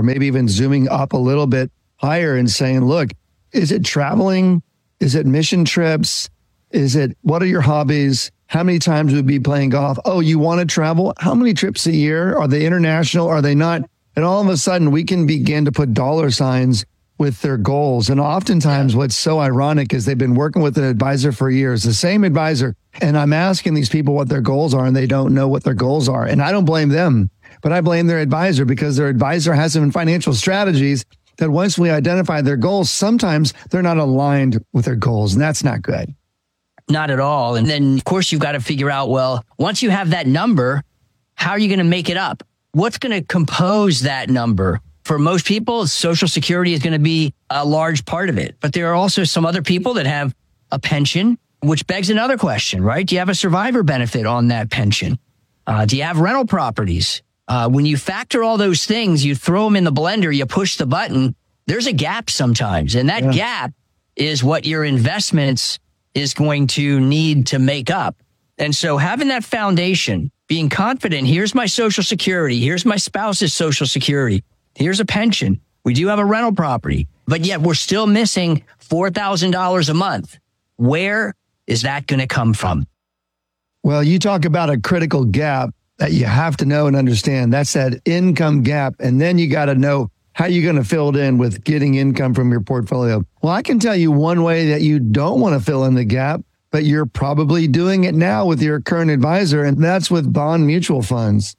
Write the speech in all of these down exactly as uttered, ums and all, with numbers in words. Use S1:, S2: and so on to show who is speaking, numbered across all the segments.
S1: maybe even zooming up a little bit higher and saying, look, is it traveling? Is it mission trips? Is it, what are your hobbies? How many times would be playing golf? Oh, you want to travel? How many trips a year? Are they international? Are they not? And all of a sudden we can begin to put dollar signs with their goals. And oftentimes what's so ironic is they've been working with an advisor for years, the same advisor. And I'm asking these people what their goals are and they don't know what their goals are. And I don't blame them, but I blame their advisor because their advisor has some financial strategies that once we identify their goals, sometimes they're not aligned with their goals. And that's not good.
S2: Not at all. And then, of course, you've got to figure out, well, once you have that number, how are you going to make it up? What's going to compose that number? For most people, Social Security is going to be a large part of it. But there are also some other people that have a pension, which begs another question, right? Do you have a survivor benefit on that pension? Uh, do you have rental properties? Uh, when you factor all those things, you throw them in the blender, you push the button, there's a gap sometimes. And that yeah. gap is what your investments is going to need to make up. And so having that foundation, being confident, here's my Social Security, here's my spouse's Social Security, here's a pension. We do have a rental property, but yet we're still missing four thousand dollars a month. Where is that going to come from?
S1: Well, you talk about a critical gap that you have to know and understand. That's that income gap. And then you got to know how you're going to fill it in with getting income from your portfolio. Well, I can tell you one way that you don't want to fill in the gap, but you're probably doing it now with your current advisor, and that's with bond mutual funds.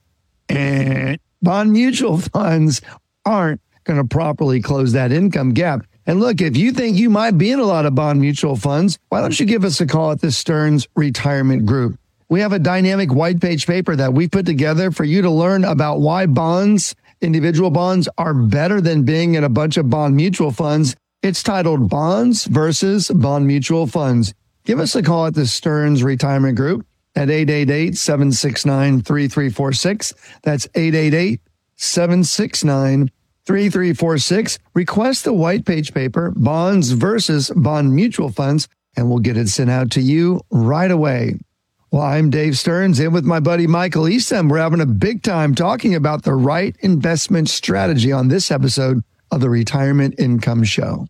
S1: And bond mutual funds aren't going to properly close that income gap. And look, if you think you might be in a lot of bond mutual funds, why don't you give us a call at the Stearns Retirement Group? We have a dynamic white page paper that we put together for you to learn about why bonds, individual bonds, are better than being in a bunch of bond mutual funds. It's titled Bonds versus Bond Mutual Funds. Give us a call at the Stearns Retirement Group at eight eight eight, seven six nine, three three four six. That's eight eight eight, seven six nine, three three four six. Request the white page paper, Bonds versus Bond Mutual Funds, and we'll get it sent out to you right away. Well, I'm Dave Stearns, and with my buddy Michael Eastham, we're having a big time talking about the right investment strategy on this episode of the Retirement Income Show.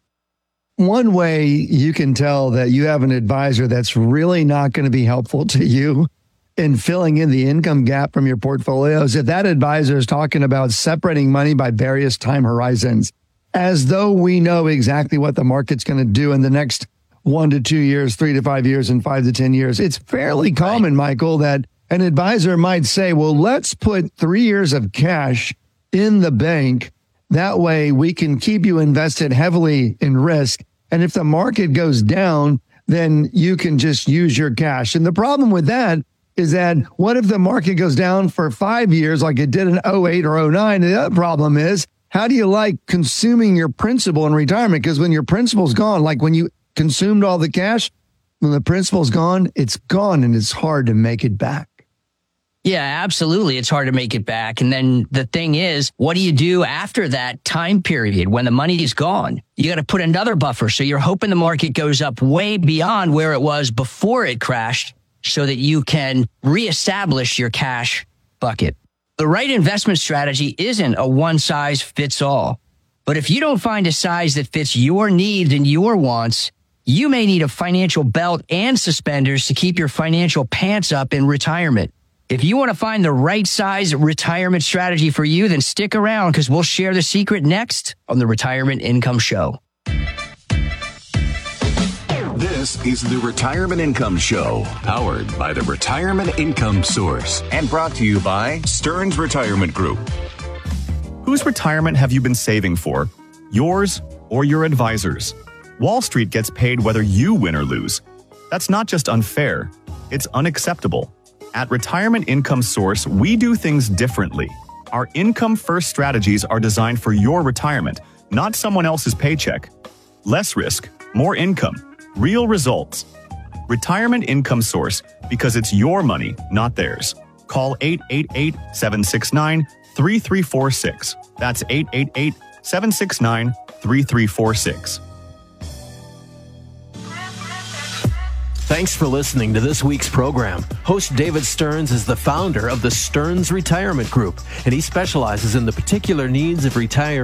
S1: One way you can tell that you have an advisor that's really not going to be helpful to you in filling in the income gap from your portfolio is if that advisor is talking about separating money by various time horizons, as though we know exactly what the market's going to do in the next one to two years, three to five years, and five to ten years. It's fairly common, Michael, that an advisor might say, well, let's put three years of cash in the bank. That way we can keep you invested heavily in risk. And if the market goes down, then you can just use your cash. And the problem with that is that what if the market goes down for five years like it did in oh eight or oh nine? And the other problem is, how do you like consuming your principal in retirement? Because when your principal's gone, like when you consumed all the cash, when the principal's gone, it's gone and it's hard to make it back.
S2: Yeah, absolutely. It's hard to make it back. And then the thing is, what do you do after that time period when the money is gone? You got to put another buffer. So you're hoping the market goes up way beyond where it was before it crashed so that you can reestablish your cash bucket. The right investment strategy isn't a one size fits all. But if you don't find a size that fits your needs and your wants, you may need a financial belt and suspenders to keep your financial pants up in retirement. If you want to find the right size retirement strategy for you, then stick around because we'll share the secret next on the Retirement Income Show.
S3: This is the Retirement Income Show, powered by the Retirement Income Source and brought to you by Stearns Retirement Group.
S4: Whose retirement have you been saving for? Yours or your advisor's? Wall Street gets paid whether you win or lose. That's not just unfair, it's unacceptable. At Retirement Income Source, we do things differently. Our income-first strategies are designed for your retirement, not someone else's paycheck. Less risk, more income, real results. Retirement Income Source, because it's your money, not theirs. Call eight eight eight, seven six nine, three three four six. That's eight eight eight, seven six nine, three three four six.
S5: Thanks for listening to this week's program. Host David Stearns is the founder of the Stearns Retirement Group, and he specializes in the particular needs of retirees